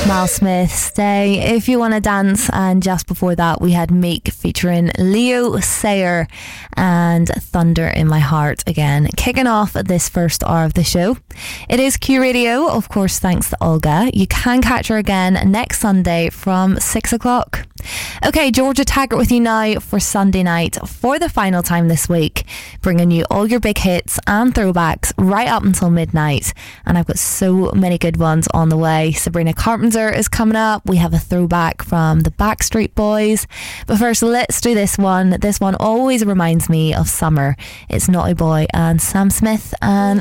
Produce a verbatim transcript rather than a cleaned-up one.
Mal Smith, Stay If You Wanna Dance, and just before that we had Meek featuring Leo Sayer and Thunder in My Heart again, kicking off this first hour of the show. It is Q Radio, of course, thanks to Olga. You can catch her again next Sunday from six o'clock. Okay, Georgia Taggart with you now for Sunday night for the final time this week, bringing you all your big hits and throwbacks right up until midnight. And I've got so many good ones on the way. Sabrina Carpenter is coming up. We have a throwback from the Backstreet Boys. But first, let's do this one. This one always reminds me of summer. It's Naughty Boy and Sam Smith and